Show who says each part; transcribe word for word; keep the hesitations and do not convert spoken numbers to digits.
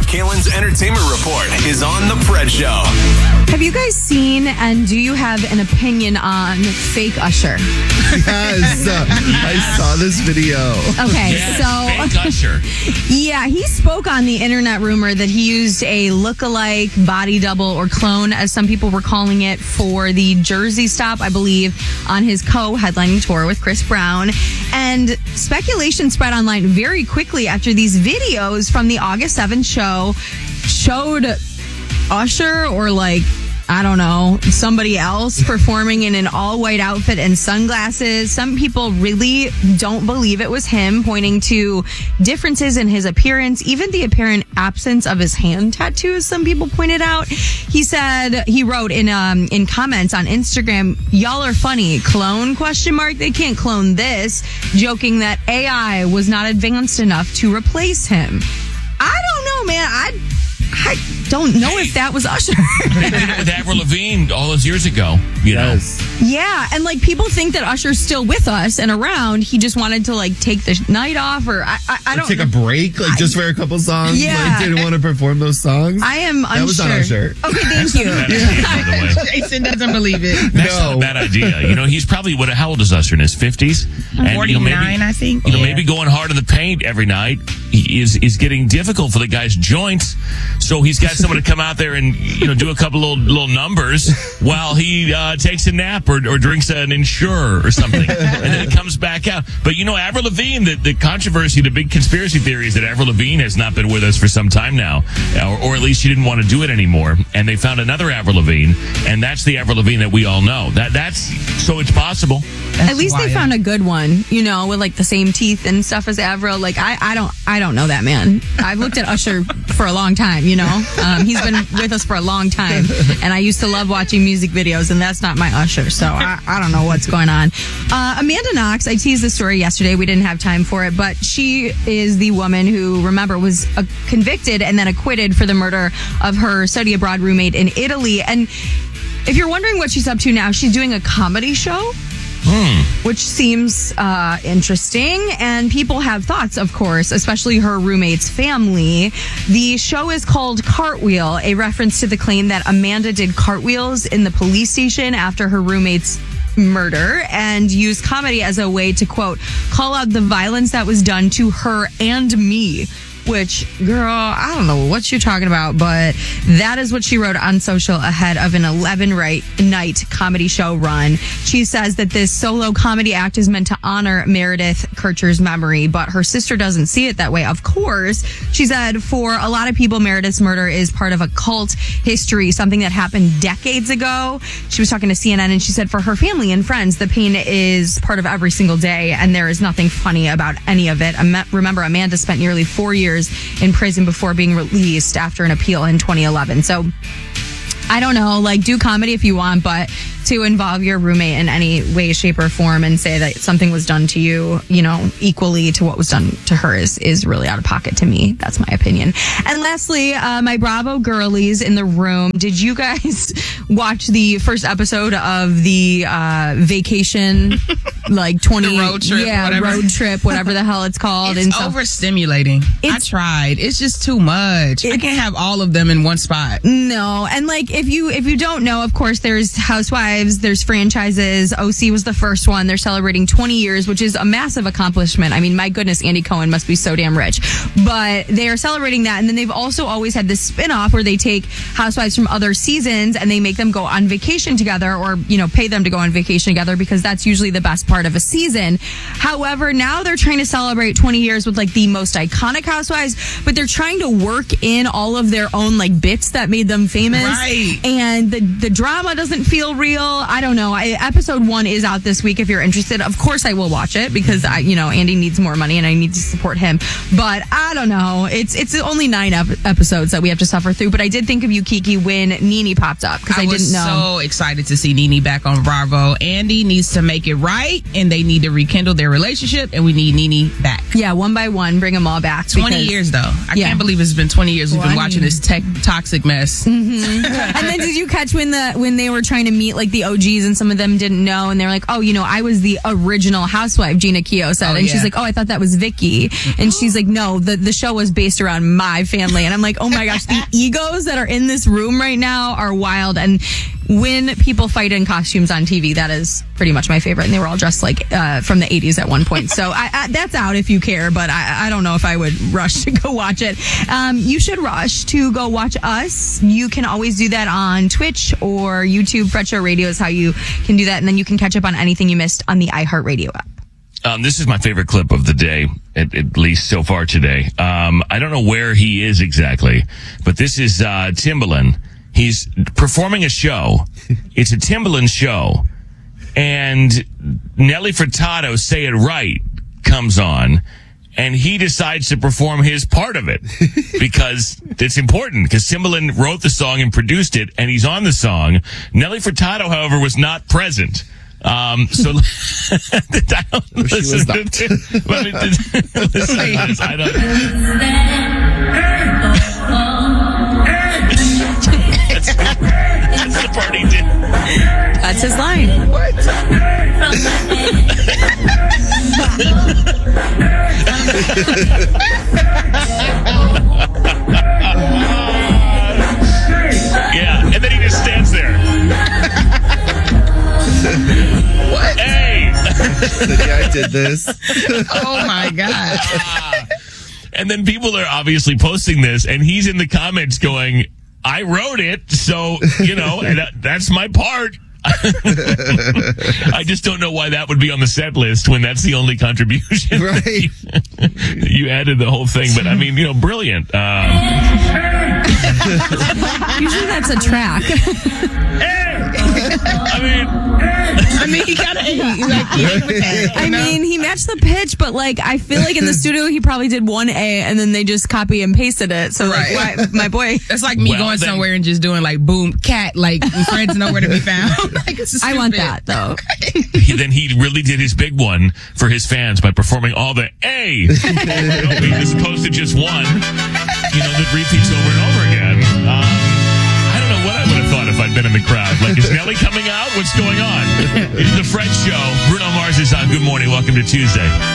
Speaker 1: Kalen's Entertainment Report is on The Fred Show.
Speaker 2: Have you guys seen and do you have an opinion on fake Usher?
Speaker 3: Yes, uh, I saw this video.
Speaker 2: Okay,
Speaker 4: Yes,
Speaker 2: so
Speaker 4: fake Usher.
Speaker 2: yeah, he spoke on the internet rumor that he used a look-alike, body double, or clone, as some people were calling it, for the Jersey stop, I believe, on his co-headlining tour with Chris Brown. And speculation spread online very quickly after these videos from the August seventh show showed Usher, or like, I don't know, somebody else performing in an all-white outfit and sunglasses. Some people really don't believe it was him, pointing to differences in his appearance, even the apparent absence of his hand tattoos, some people pointed out. He said, he wrote in um in comments on Instagram, "Y'all are funny, clone, question mark, they can't clone this," joking that A I was not advanced enough to replace him. I don't know, man. I I don't know if that was Usher.
Speaker 4: They did it with Avril Lavigne all those years ago, you
Speaker 3: Yes.
Speaker 4: know.
Speaker 2: Yeah, and like people think that Usher's still with us and around. He just wanted to like take the night off, or I, I, I
Speaker 3: Or
Speaker 2: don't
Speaker 3: take a break, like just for a couple songs.
Speaker 2: Yeah.
Speaker 3: Like, didn't want to perform those songs.
Speaker 2: I am unsure.
Speaker 3: That was not Usher.
Speaker 2: Okay, thank you.
Speaker 4: Bad idea, by the way.
Speaker 5: Jason doesn't believe it.
Speaker 4: That's
Speaker 3: No.
Speaker 4: not a bad idea. You know, he's probably, what? How old is Usher in his fifties? And,
Speaker 5: forty-nine,
Speaker 4: you know, maybe,
Speaker 5: I think.
Speaker 4: You know,
Speaker 5: Yeah.
Speaker 4: maybe going hard in the paint every night is is getting difficult for the guy's joints. So he's got someone to come out there and, you know, do a couple little little numbers while he uh, takes a nap or, or drinks an Ensure or something, and then it comes back out. But you know, Avril Lavigne, the, the controversy, the big conspiracy theory is that Avril Lavigne has not been with us for some time now, or, or at least she didn't want to do it anymore, and they found another Avril Lavigne, and that's the Avril Lavigne that we all know. That that's so it's possible.
Speaker 5: That's
Speaker 2: At least they
Speaker 5: wild.
Speaker 2: found a good one, you know, with like the same teeth and stuff as Avril. Like I, I don't, I don't know that man. I've looked at Usher for a long time, you know. Um, he's been with us for a long time, and I used to love watching music videos, and that's not my Usher. So I, I don't know what's going on. Uh, Amanda Knox, I teased the story yesterday. We didn't have time for it, but she is the woman who, remember, was uh, convicted and then acquitted for the murder of her study abroad roommate in Italy. And if you're wondering what she's up to now, she's doing a comedy show. Which seems uh, interesting, and people have thoughts, of course, especially her roommate's family. The show is called Cartwheel, a reference to the claim that Amanda did cartwheels in the police station after her roommate's murder, and used comedy as a way to, quote, call out the violence that was done to her and me. Which, girl, I don't know what you're talking about, but that is what she wrote on social ahead of an eleven night comedy show run. She says that this solo comedy act is meant to honor Meredith Kircher's memory, but her sister doesn't see it that way. Of course, she said, for a lot of people, Meredith's murder is part of a cult history, something that happened decades ago. She was talking to C N N, and she said for her family and friends, the pain is part of every single day, and there is nothing funny about any of it. Remember, Amanda spent nearly four years in prison before being released after an appeal in twenty eleven. So I don't know, like, do comedy if you want, but to involve your roommate in any way, shape, or form and say that something was done to you, you know, equally to what was done to her is, is really out of pocket to me. That's my opinion. And lastly, uh, my Bravo girlies in the room. Did you guys watch the first episode of the uh, vacation, like twenty
Speaker 5: The road trip,
Speaker 2: yeah,
Speaker 5: whatever.
Speaker 2: road trip, whatever the hell it's called?
Speaker 5: It's
Speaker 2: and so,
Speaker 5: overstimulating. I
Speaker 2: It's-
Speaker 5: tried. It's just too much. I can't have all of them in one spot.
Speaker 2: No, and like if you if you don't know, of course, there's Housewives, there's franchises. O C was the first one. They're celebrating twenty years, which is a massive accomplishment. I mean, my goodness, Andy Cohen must be so damn rich. But they are celebrating that, and then they've also always had this spin-off where they take Housewives from other seasons and they make them go on vacation together, or you know, pay them to go on vacation together, because that's usually the best part of a season. However, now they're trying to celebrate twenty years with like the most iconic Housewives, but they're trying to work in all of their own like bits that made them famous.
Speaker 5: Right.
Speaker 2: And the the drama doesn't feel real. I don't know. I, episode one is out this week. If you're interested, of course I will watch it, because I, you know, Andy needs more money and I need to support him. But I don't know. It's it's only nine ep- episodes that we have to suffer through. But I did think of you, Kiki, when Nene popped up, because I,
Speaker 5: I was
Speaker 2: didn't know.
Speaker 5: so excited to see Nene back on Bravo. Andy needs to make it right, and they need to rekindle their relationship, and we need Nene back.
Speaker 2: Yeah, one by one, bring them all back.
Speaker 5: twenty
Speaker 2: because-
Speaker 5: years, though. I
Speaker 2: Yeah.
Speaker 5: can't believe it's been twenty years we've been
Speaker 2: twenty.
Speaker 5: watching this tech toxic mess.
Speaker 2: And then did you catch when the when they were trying to meet like the the O Gs, and some of them didn't know, and they're like, oh, you know, I was the original housewife, Gina Keough said.
Speaker 5: Oh,
Speaker 2: and
Speaker 5: yeah.
Speaker 2: she's like, oh, I thought that was Vicky. And she's like, no, the, the show was based around my family. And I'm like, oh my gosh, the egos that are in this room right now are wild. And when people fight in costumes on T V, that is pretty much my favorite. And they were all dressed like uh, from the eighties at one point. So I, I, that's out if you care, but I, I don't know if I would rush to go watch it. Um, you should rush to go watch us. You can always do that on Twitch or YouTube. Fred Show Radio is how you can do that. And then you can catch up on anything you missed on the iHeartRadio app.
Speaker 4: Um, this is my favorite clip of the day, at, at least so far today. Um, I don't know where he is exactly, but this is uh, Timbaland. He's performing a show. It's a Timbaland show. And Nelly Furtado, Say It Right, comes on. And he decides to perform his part of it because it's important, because Timbaland wrote the song and produced it, and he's on the song. Nelly Furtado, however, was not present. Um, so I don't
Speaker 3: No, she was
Speaker 4: listen
Speaker 3: not.
Speaker 4: to this. Let me listen to this. I don't. That's, that's the part he did.
Speaker 2: That's his line.
Speaker 4: Yeah, and then he just stands there. What? Hey!
Speaker 3: Yeah, I did this.
Speaker 5: Oh my God.
Speaker 4: And then people are obviously posting this, and he's in the comments going, I wrote it, so, you know, and that, that's my part. I just don't know why that would be on the set list when that's the only contribution.
Speaker 3: Right.
Speaker 4: You, you added the whole thing, but I mean, you know, brilliant. Um,
Speaker 2: Usually that's a track.
Speaker 4: I mean,
Speaker 5: I mean, he got a like, he ate with that,
Speaker 2: I
Speaker 5: you know?
Speaker 2: mean, he matched the pitch, but like, I feel like in the studio he probably did one A and then they just copy and pasted it. So like,
Speaker 5: Right.
Speaker 2: why, my boy,
Speaker 5: It's like me
Speaker 4: Well,
Speaker 5: going
Speaker 4: then-
Speaker 5: somewhere and just doing like boom, cat, like friends nowhere to be found. Like, it's
Speaker 2: I want
Speaker 5: stupid.
Speaker 2: that though.
Speaker 4: he, then he really did his big one for his fans by performing all the A, as opposed to just one, you know, that repeats over and over again. Um, I don't know what I would have thought if I'd been in the crowd. Like, is Nelly coming out? What's going on? It's the Fred Show. Bruno Mars is on. Good morning. Welcome to Tuesday.